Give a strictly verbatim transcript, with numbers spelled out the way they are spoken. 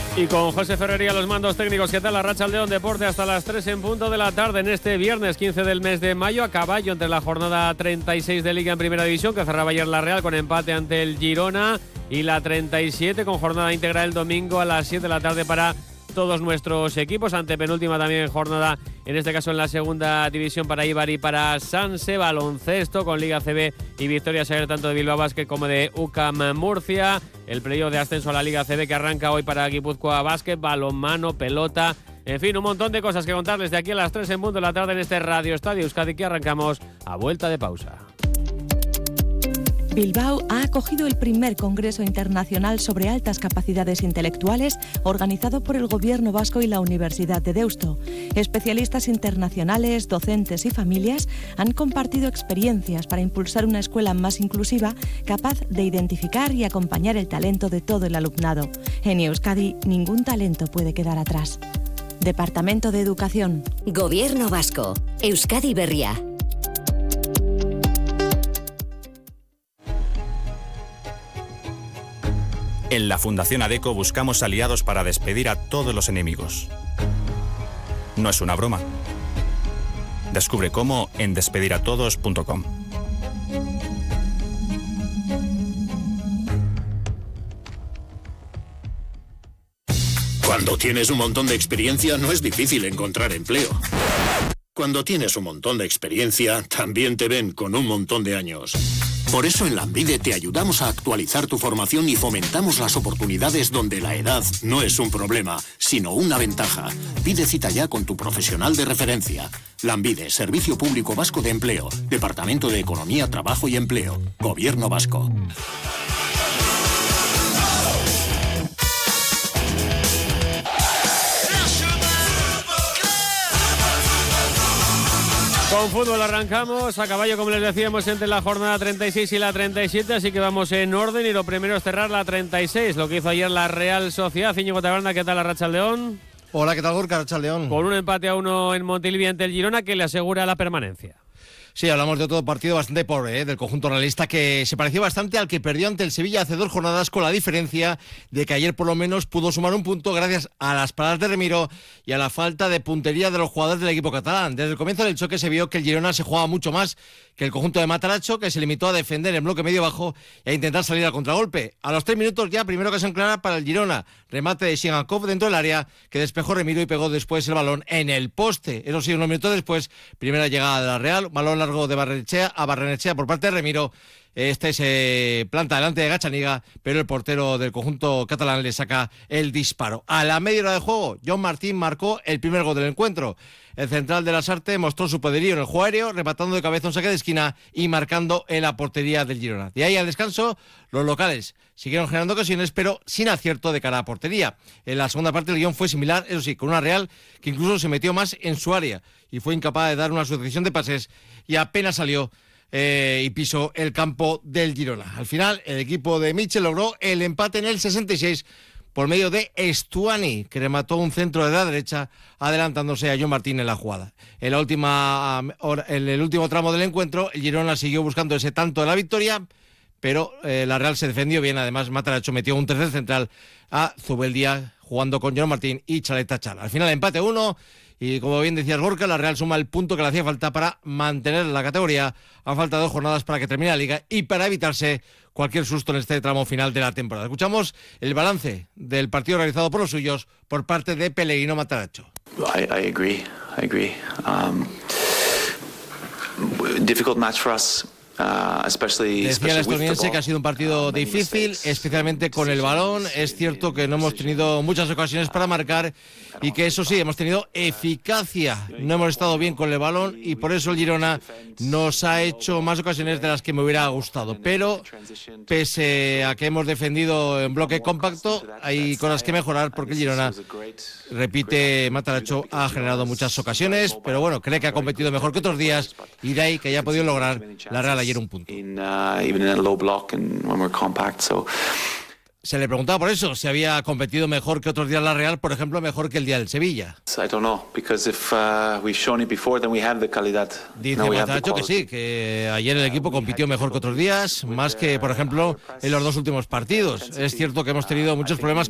Y con José Ferrería los mandos técnicos. ¿Qué tal? Arratsaldeon Deporte hasta las tres en punto de la tarde en este viernes quince del mes de mayo, a caballo entre la jornada treinta y seis de Liga en Primera División, que cerraba ayer la Real con empate ante el Girona, y la treinta y siete con jornada íntegra el domingo a las siete de la tarde para todos nuestros equipos, ante penúltima también jornada, en este caso en la segunda división para Eibar y para Sanse. Baloncesto con Liga C B y victorias ayer tanto de Bilbao Basket como de U C A M Murcia. El playoff de ascenso a la Liga C B que arranca hoy para Guipúzcoa Basket, balonmano, pelota, en fin, un montón de cosas que contarles de aquí a las tres en punto de la tarde en este Radio Estadio Euskadi, que arrancamos a vuelta de pausa. Bilbao ha acogido el primer Congreso Internacional sobre Altas Capacidades Intelectuales organizado por el Gobierno vasco y la Universidad de Deusto. Especialistas internacionales, docentes y familias han compartido experiencias para impulsar una escuela más inclusiva, capaz de identificar y acompañar el talento de todo el alumnado. En Euskadi, ningún talento puede quedar atrás. Departamento de Educación. Gobierno vasco. Euskadi Berria. En la Fundación ADECO buscamos aliados para despedir a todos los enemigos. No es una broma. Descubre cómo en despediratodos punto com. Cuando tienes un montón de experiencia, no es difícil encontrar empleo. Cuando tienes un montón de experiencia, también te ven con un montón de años. Por eso en Lanbide te ayudamos a actualizar tu formación y fomentamos las oportunidades donde la edad no es un problema, sino una ventaja. Pide cita ya con tu profesional de referencia. Lanbide, Servicio Público Vasco de Empleo, Departamento de Economía, Trabajo y Empleo, Gobierno Vasco. Con fútbol arrancamos a caballo, como les decíamos, entre la jornada treinta y seis y la treinta y siete, así que vamos en orden, y lo primero es cerrar la treinta y seis, lo que hizo ayer la Real Sociedad. Íñigo Taberna, ¿qué tal Arratsaldeon? Hola, ¿qué tal Gorka? Arratsaldeon. Con un empate a uno en Montilivi ante el Girona, que le asegura la permanencia. Sí, hablamos de otro partido bastante pobre, ¿eh? Del conjunto realista, que se pareció bastante al que perdió ante el Sevilla hace dos jornadas, con la diferencia de que ayer por lo menos pudo sumar un punto gracias a las paradas de Remiro y a la falta de puntería de los jugadores del equipo catalán. Desde el comienzo del choque se vio que el Girona se jugaba mucho más que el conjunto de Mataracho, que se limitó a defender en bloque medio-bajo y a intentar salir al contragolpe. A los tres minutos ya, primera ocasión clara para el Girona, remate de Shigankov dentro del área, que despejó Remiro y pegó después el balón en el poste. Eso sí, unos minutos después, primera llegada de la Real, balón largo de Barrenechea a Barrenechea por parte de Remiro. Este se planta delante de Gachaniga, pero el portero del conjunto catalán le saca el disparo. A la media hora de juego, John Martín marcó el primer gol del encuentro. El central de Lasarte mostró su poderío en el juego aéreo, rematando de cabeza un saque de esquina y marcando en la portería del Girona. De ahí al descanso, los locales siguieron generando ocasiones, pero sin acierto de cara a portería. En la segunda parte el guión fue similar, eso sí, con una Real que incluso se metió más en su área y fue incapaz de dar una sucesión de pases y apenas salió Eh, y pisó el campo del Girona. Al final, el equipo de Michel logró el empate en el sesenta y seis por medio de Estuani, que remató un centro de la derecha, adelantándose a John Martín en la jugada. En, la última, en el último tramo del encuentro, el Girona siguió buscando ese tanto de la victoria, pero eh, la Real se defendió bien. Además, Mataracho metió un tercer central a Zubeldía, jugando con John Martín y Chaleta Chala. Al final, empate uno. Y como bien decías, Gorka, la Real suma el punto que le hacía falta para mantener la categoría. Han faltado dos jornadas para que termine la Liga y para evitarse cualquier susto en este tramo final de la temporada. Escuchamos el balance del partido realizado por los suyos por parte de Pellegrino Mataracho. I, I agree, I agree. Um, difficult match for us. Uh, especially, Decía el estadounidense que ha sido un partido difícil, especialmente con el balón. Es cierto que no hemos tenido muchas ocasiones para marcar y que eso sí, hemos tenido eficacia. No hemos estado bien con el balón y por eso el Girona nos ha hecho más ocasiones de las que me hubiera gustado. Pero pese a que hemos defendido en bloque compacto, hay cosas que mejorar porque el Girona, repite Mataracho, ha generado muchas ocasiones, pero bueno, cree que ha competido mejor que otros días y de ahí que haya podido lograr la Real ayer un punto. Se le preguntaba por eso, si había competido mejor que otros días la Real, por ejemplo, mejor que el día del Sevilla. Dice Mataracho que sí, que ayer el equipo compitió mejor que otros días, más que, por ejemplo, en los dos últimos partidos. Es cierto que hemos tenido muchos problemas